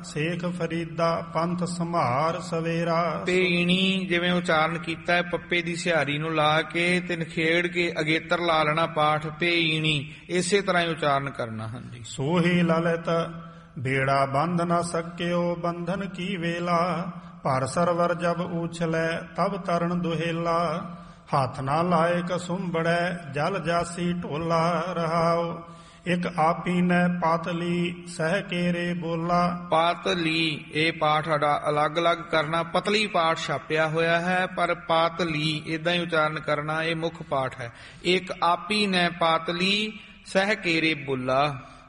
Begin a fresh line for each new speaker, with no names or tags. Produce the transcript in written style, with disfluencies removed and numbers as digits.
ਸੇਖ ਫਰੀਦਾ ਪੰਥ ਸੰਭਾਰ ਸਵੇਰਾ।
ਪੇਣੀ ਜਿਵੇਂ ਉਚਾਰਨ ਕੀਤਾ ਹੈ ਪੱਪੇ ਦੀ ਸਿਹਾਰੀ ਨੂੰ ਲਾ ਕੇ ਤੇ ਨਖੇੜ ਕੇ ਅਗੇਤਰ ਲਾ ਲੈਣਾ ਪਾਠ ਪੇਣੀ, ਇਸੇ ਤਰ੍ਹਾਂ ਹੀ ਉਚਾਰਨ ਕਰਨਾ। ਹਾਂਜੀ।
ਸੋਹੀ ਲਲਿਤ ਬੇੜਾ ਬੰਧ ਨ ਸਕਿਓ ਬੰਧਨ ਕੀ ਵੇਲਾ, ਭਰ ਸਰਵਰ ਜਬ ਉਛਲੈ ਤਬ ਤਰਨ ਦੁਹੇਲਾ, ਹੱਥ ਨਾ ਲਾਏ ਕਸੁੰਬੜੈ ਜਲ ਜਾਸੀ ਢੋਲਾ ਰਹਾਉ, ਇਕ ਆਪੀ ਨੈ ਪਾਤਲੀ ਸਹਿ ਕੇਰੇ ਬੋਲਾ।
ਪਾਤਲੀ ਇਹ ਪਾਠ ਅਲੱਗ ਅਲੱਗ ਕਰਨਾ, ਪਤਲੀ ਪਾਠ ਛਾਪਿਆ ਹੋਇਆ ਹੈ ਪਰ ਪਾਤਲੀ ਏਦਾਂ ਹੀ ਉਚਾਰਨ ਕਰਨਾ, ਇਹ ਮੁੱਖ ਪਾਠ ਹੈ। ਇਕ ਆਪੀ ਨੈ ਪਾਤਲੀ ਸਹਿ ਕੇਰੇ ਬੋਲਾ।